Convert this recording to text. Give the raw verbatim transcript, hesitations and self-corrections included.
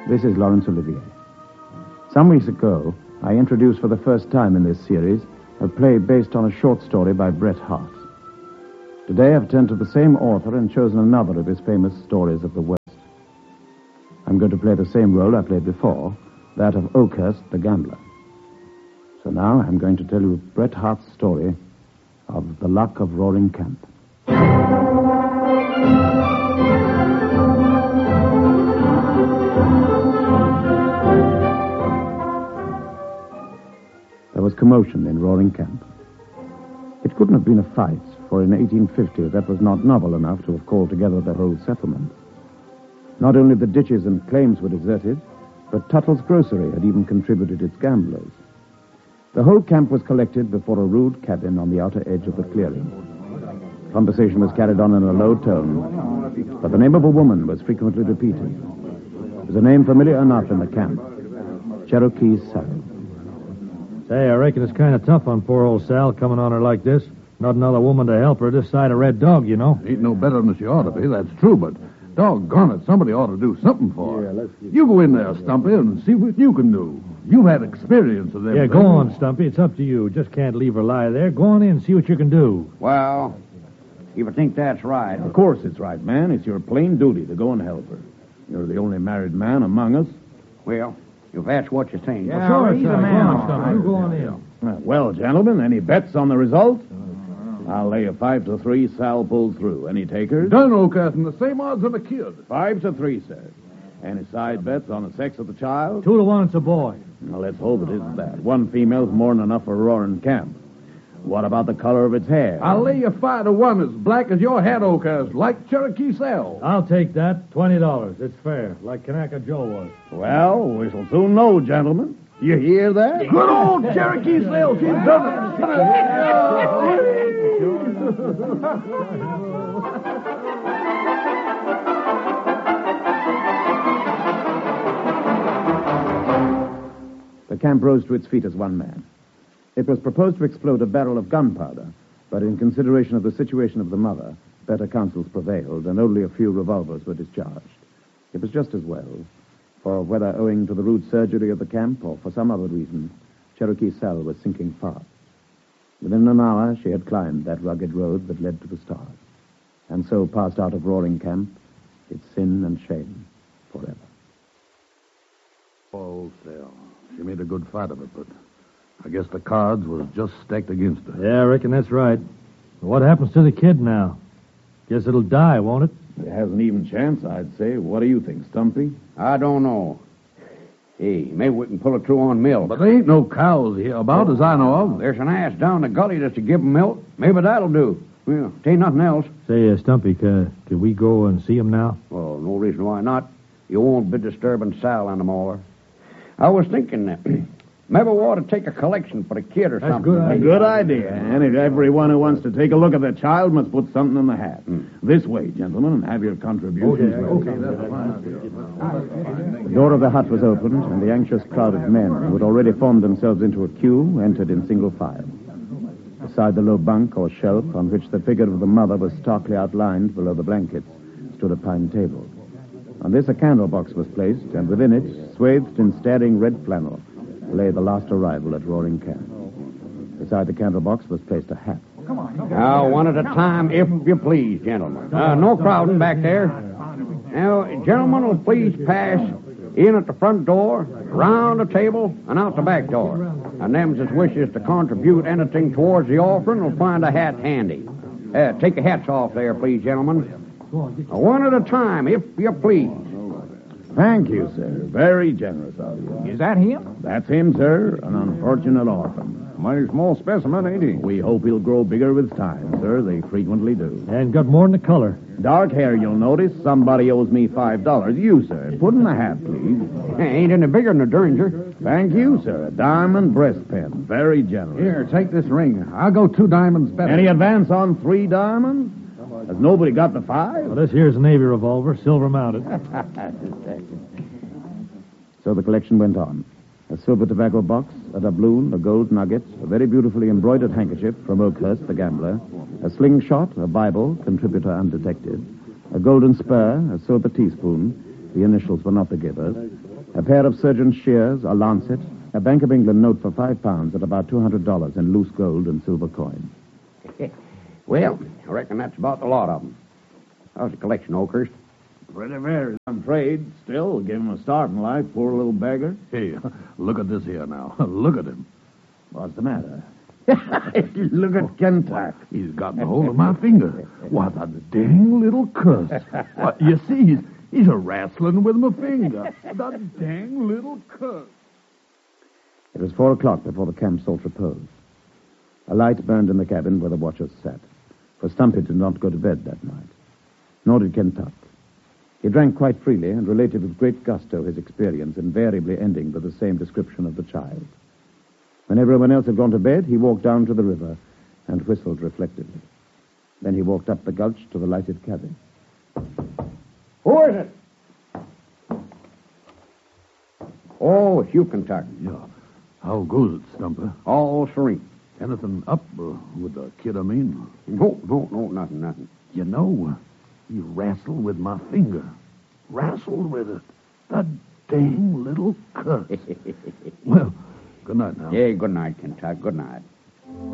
This is Laurence Olivier. Some weeks ago, I introduced for the first time in this series a play based on a short story by Bret Harte. Today, I've turned to the same author and chosen another of his famous stories of the West. I'm going to play the same role I played before, that of Oakhurst the Gambler. So now I'm going to tell you Bret Harte's story of The Luck of Roaring Camp. There was commotion in Roaring Camp. It couldn't have been a fight, for in eighteen fifty that was not novel enough to have called together the whole settlement. Not only the ditches and claims were deserted, but Tuttle's grocery had even contributed its gamblers. The whole camp was collected before a rude cabin on the outer edge of the clearing. Conversation was carried on in a low tone, but the name of a woman was frequently repeated. It was a name familiar enough in the camp, Cherokee Sal. Say, I reckon it's kind of tough on poor old Sal coming on her like this. Not another woman to help her this side of Red Dog, you know. Ain't no better than she ought to be, that's true, but doggone it, somebody ought to do something for her. Yeah, let's get... You go in there, Stumpy, and see what you can do. You've had experience of them. Yeah, go on, Stumpy. It's up to you. Just can't leave her lie there. Go on in and see what you can do. Well, if you think that's right. Of course it's right, man. It's your plain duty to go and help her. You're the only married man among us. Well, if that's what you think. Yeah, well, sure, he's a man. Go on, Stumpy. You go on in. Well, gentlemen, any bets on the result? I'll lay a five to three Sal pulls through. Any takers? Done, Oakhurst, the same odds on the kid. Five to three, sir. Any side bets on the sex of the child? Two to one, it's a boy. Now, let's hope it isn't that. One female's more than enough for Roaring Camp. What about the color of its hair? I'll lay you five to one as black as your hat, Oakhurst, like Cherokee Sal. I'll take that. Twenty dollars. It's fair, like Kanaka Joe was. Well, we shall soon know, gentlemen. You hear that? Good old Cherokee Sal. She's done it. The camp rose to its feet as one man. It was proposed to explode a barrel of gunpowder, but in consideration of the situation of the mother, better counsels prevailed, and only a few revolvers were discharged. It was just as well, for whether owing to the rude surgery of the camp or for some other reason, Cherokee Sal was sinking fast. Within an hour, she had climbed that rugged road that led to the stars, and so passed out of Roaring Camp, its sin and shame, forever. Oh, Sal. She made a good fight of it, but I guess the cards was just stacked against her. Yeah, I reckon that's right. What happens to the kid now? Guess it'll die, won't it? It has an even chance, I'd say. What do you think, Stumpy? I don't know. Hey, maybe we can pull it through on milk. But there ain't no cows here about, as I know of. There's an ass down the gully just to give 'em milk. Maybe that'll do. Well, it ain't nothing else. Say, uh, Stumpy, can, can we go and see him now? Well, no reason why not. You won't be disturbing Sal anymore. I was thinking that maybe we ought to take a collection for the kid or That's something. Good A good idea. And if everyone who wants to take a look at the child must put something in the hat. Mm. This way, gentlemen, and have your contributions. Okay, okay, that's fine. The door of the hut was opened, and the anxious crowd of men who had already formed themselves into a queue entered in single file. Beside the low bunk or shelf on which the figure of the mother was starkly outlined below the blankets stood a pine table. On this, a candle box was placed, and within it, swathed in staring red flannel, lay the last arrival at Roaring Camp. Beside the candle box was placed a hat. Now, one at a time, if you please, gentlemen. Uh, no crowding back there. Now, gentlemen will please pass in at the front door, round the table, and out the back door. And them that wishes to contribute anything towards the offering will find a hat handy. Uh, take your hats off there, please, gentlemen. Uh, one at a time, if you please. Thank you, sir. Very generous of you. Is that him? That's him, sir. An unfortunate orphan. Mighty small specimen, ain't he? We hope he'll grow bigger with time, sir. They frequently do. And got more than the color. Dark hair, you'll notice. Somebody owes me five dollars. You, sir. Put in the hat, please. Ain't any bigger than a Derringer. Thank you, sir. A diamond breast pin. Very generous. Here, take this ring. I'll go two diamonds better. Any advance on three diamonds? Has nobody got the five? Well, this here's a Navy revolver, silver mounted. So the collection went on. A silver tobacco box, a doubloon, a gold nugget, a very beautifully embroidered handkerchief from Oakhurst, the gambler, a slingshot, a Bible, contributor undetected, a golden spur, a silver teaspoon, the initials were not the givers, A pair of surgeon's shears, a lancet, a Bank of England note for five pounds, and about two hundred dollars in loose gold and silver coin. Well, I reckon that's about the lot of them. How's the collection, Oakhurst? Pretty very on trade. Still, give him a start in life, poor little beggar. Hey, look at this here now. Look at him. What's the matter? Look at Kentuck. He's got the hold of my finger. What a dang little cuss. What, you see, he's, he's a wrestling with my finger. The dang little cuss. It was four o'clock before the camp sought repose. A light burned in the cabin where the watchers sat, for Stumpy did not go to bed that night. Nor did Kentuck. He drank quite freely and related with great gusto his experience, invariably ending with the same description of the child. When everyone else had gone to bed, he walked down to the river and whistled reflectively. Then he walked up the gulch to the lighted cabin. Who is it? Oh, it's you, Kentucky. Yeah. How goes it, Stumper? All serene. Anything up uh, with the kid, I mean? No, no, no, nothing, nothing. You know, he wrestled with my finger. Wrestled with it. The dang little cuss. Well, good night now. Yeah, good night, Kentucky. Good night.